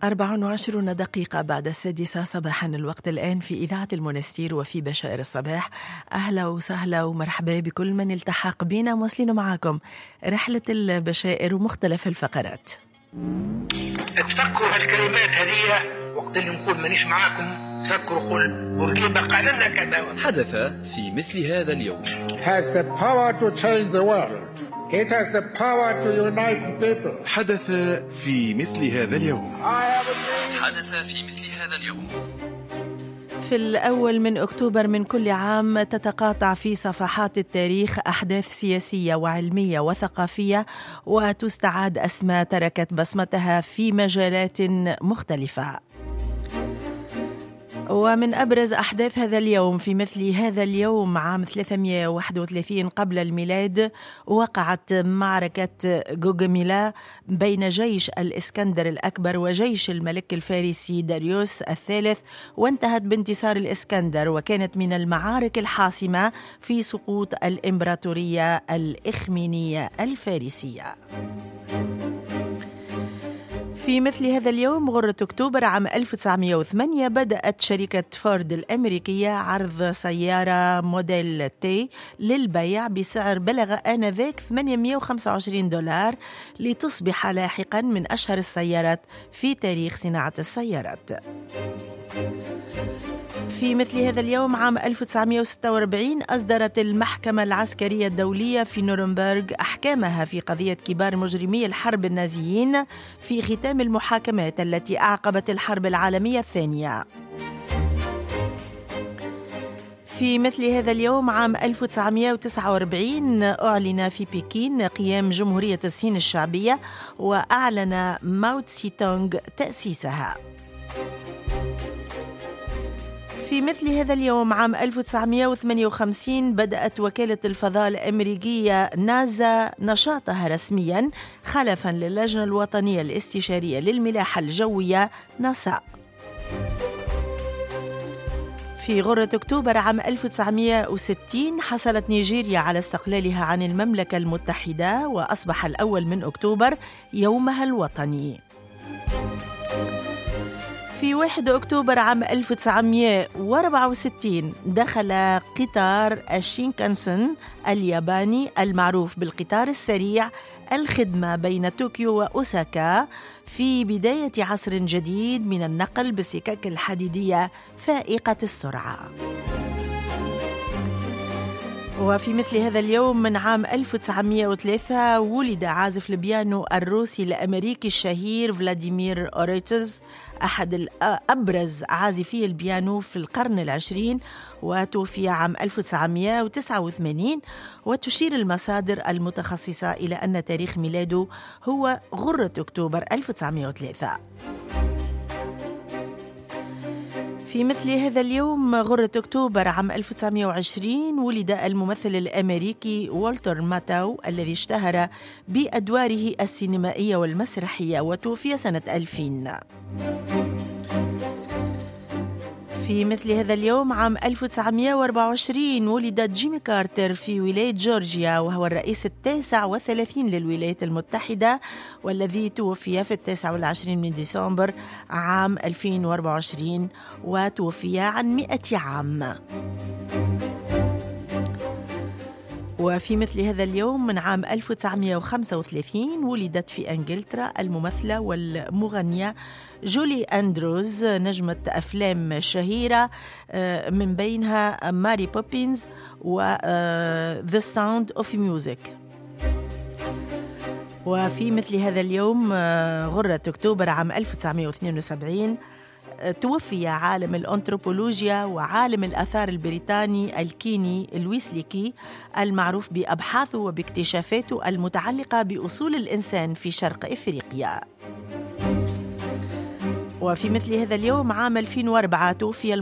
24 دقيقة بعد 6 صباحا الوقت الآن في إذاعة المونستير وفي بشائر الصباح. أهلا وسهلا ومرحبا بكل من التحق بنا، مواصلين معكم رحلة البشائر ومختلف الفقرات. تفكروا هالكلمات هذه وقت اللي نقول مانيش معاكم، تفكروا قول بورقيبة قال لنا كذا. حدث في مثل هذا اليوم. has the power to change the world. It has the power to unite people. حدث في مثل هذا اليوم. حدث في مثل هذا اليوم. في الأول من أكتوبر من كل عام تتقاطع في صفحات التاريخ أحداث سياسية وعلمية وثقافية، وتستعاد أسماء تركت بصمتها في مجالات مختلفة. ومن أبرز أحداث هذا اليوم، في مثل هذا اليوم عام 331 قبل الميلاد وقعت معركة غوغميلا بين جيش الإسكندر الأكبر وجيش الملك الفارسي داريوس الثالث، وانتهت بانتصار الإسكندر، وكانت من المعارك الحاسمة في سقوط الإمبراطورية الإخمينية الفارسية. في مثل هذا اليوم غرة أكتوبر عام 1908 بدأت شركة فورد الأمريكية عرض سيارة موديل تي للبيع بسعر بلغ آنذاك $825 لتصبح لاحقا من أشهر السيارات في تاريخ صناعة السيارات. في مثل هذا اليوم عام 1946 أصدرت المحكمة العسكرية الدولية في نورنبرغ أحكامها في قضية كبار مجرمي الحرب النازيين في ختام المحاكمات التي أعقبت الحرب العالمية الثانية. في مثل هذا اليوم عام 1949 أعلن في بكين قيام جمهورية الصين الشعبية، وأعلن ماو تسي تونغ تأسيسها. في مثل هذا اليوم عام 1958 بدأت وكالة الفضاء الأمريكية ناسا نشاطها رسميا خلفا للجنة الوطنية الاستشارية للملاحة الجوية ناسا. في غرة أكتوبر عام 1960 حصلت نيجيريا على استقلالها عن المملكة المتحدة، وأصبح الأول من أكتوبر يومها الوطني. في 1 أكتوبر عام 1964 دخل قطار الشينكانسن الياباني المعروف بالقطار السريع الخدمة بين طوكيو وأوساكا في بداية عصر جديد من النقل بالسكك الحديدية فائقة السرعة. وفي مثل هذا اليوم من عام 1903 ولد عازف البيانو الروسي الأمريكي الشهير فلاديمير أوريتوز، أحد أبرز عازفي البيانو في القرن العشرين، وتوفي عام 1989. وتشير المصادر المتخصصة إلى أن تاريخ ميلاده هو غرة أكتوبر 1903. في مثل هذا اليوم غرة أكتوبر عام 1920 ولد الممثل الأمريكي والتر ماتاو الذي اشتهر بأدواره السينمائية والمسرحية، وتوفي سنة 2000. في مثل هذا اليوم عام 1924 ولد جيمي كارتر في ولاية جورجيا، وهو الرئيس 39 للولايات المتحدة، والذي توفي في 29 من ديسمبر عام 2024، وتوفي عن 100 عام. وفي مثل هذا اليوم من عام 1935 ولدت في إنجلترا الممثلة والمغنية جولي أندروز، نجمة أفلام شهيرة من بينها ماري بوبينز و The Sound of Music. وفي مثل هذا اليوم غرة أكتوبر عام 1972 توفي عالم الأنثروبولوجيا وعالم الآثار البريطاني الكيني لويس ليكي، المعروف بأبحاثه وباكتشافاته المتعلقة بأصول الإنسان في شرق إفريقيا. وفي مثل هذا اليوم عام 2004 توفي